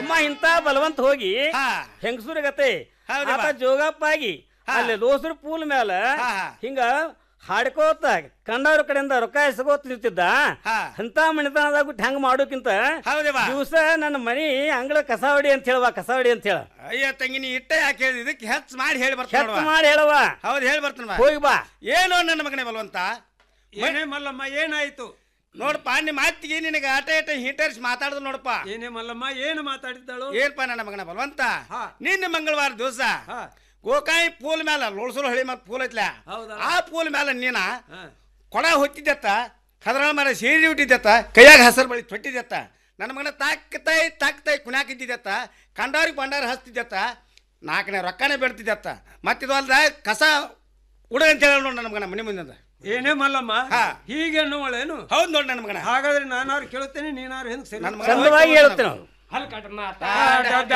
ಅಮ್ಮ ಇಂತ ಬಲವಂತ ಹೋಗಿ ಹೆಂಗಸೂರಿಗತೆ ಆತ ಜೋಗಪ್ಪ ಆಗಿ ಅಲ್ಲಿ ದೋಸರು ಪೂಲ್ ಮ್ಯಾಲ ಹಿಂಗ ಹಾಡ್ಕೋತ ಕಂಡವ್ರ ಕಡೆಯಿಂದ ರೊಕ್ಕ ಎಸಗೋತ್ ನಿಂತಿದ್ದ ಅಂತ ಮಣಿತನದಾಗ ಬಿಟ್ಟು ಹೆಂಗ್ ಮಾಡೋಕ್ಕಿಂತ ದಿವಸ ನನ್ನ ಮನಿ ಅಂಗಳ ಕಸ ಹೊಡಿ ಅಂತ ಹೇಳುವ ಕಸ ಹೊಡಿ ಅಂತ ಹೇಳ. ಅಯ್ಯ ತಂಗಿ ನೀ ಇಟ್ಟ ಯಾಕೆ ಹೇಳಿದ ಇದಕ್ಕೆ ಹೆಚ್ಚು ಮಾಡಿ ಹೇಳಿ ಬರ್ತಾನೆ ಮಾಡಿ ಹೇಳವ. ಹೌದು ಹೇಳಿ ಬರ್ತಾನ ಹೋಗಿ ಬಾ. ಏನೋ ನನ್ನ ಮಗನೇ ಬಲ್ವಂತ ಏನೇ ಮಲ್ಲಮ್ಮ ಏನಾಯ್ತು ನೋಡಪ್ಪ ನಿಮ್ಮ ಮಾತಿಗೆ ನಿನಗೆ ಆಟ ಹೀಟರ್ಸ್ ಮಾತಾಡಿದ್ರು ನೋಡಪ್ಪ. ಏನೇ ಮಲ್ಲಮ್ಮ ಏನು ಮಾತಾಡಿದ್ದಾಳು ಏನಪ್ಪ ನನ್ನ ಮಗನ ಬಲ್ವಂತ ನಿನ್ನೆ ಮಂಗಳವಾರ ದಿವಸ ಗೋಕಾಯಿ ಪೂಲ್ ಮ್ಯಾಲ ಲೋಳ್ಸೋಳು ಹಳಿ ಮ್ಯಾಲ ಪೂಲ್ ಐತ್ಲ ಆ ಪೂಲ್ ಮ್ಯಾಲ ನೀನ ಕೊಡ ಹೊತ್ತಿದ್ದತ್ತ ಕದ್ರಾಳ ಮರ ಸೇರಿ ಹುಟ್ಟಿದ್ದತ್ತ ಕೈಯಾಗ ಹಸರು ಬಳಿ ತೊಟ್ಟಿದ್ದತ್ತ ನನ್ನ ಮಗನ ತಾಕ್ತಾಯಿ ಕುಣ್ಯಾಕಿದ್ದಿದ್ದತ್ತ ಕಂಡವ್ರಿಗೆ ಬಂಡಾರ ಹಚ್ತಿದ್ದತ್ತ 4ನೇ ರೊಕ್ಕನೇ ಬೆಡ್ತಿದ್ದತ್ತ ಮತ್ತಿದು ಅಲ್ದ ಕಸ ಉಡ ಅಂತ ಹೇಳ ನೋಡ್ ನನ್ನ ಮಗನ ಮನೆ ಮುಂದೆ. ಏನೇ ಮಲ್ಲಮ್ಮ ಹೀಗೆ ಅನ್ನುವಳೇನು? ಹೌದು ನೋಡಿ ನನ್ನ ಮಗನ. ಹಾಗಾದ್ರೆ ನಾನಾರು ಕೇಳುತ್ತೇನೆ ನೀನಾರು ಹೆಂಗ್ ಹೇಳ್ತೇನೆ.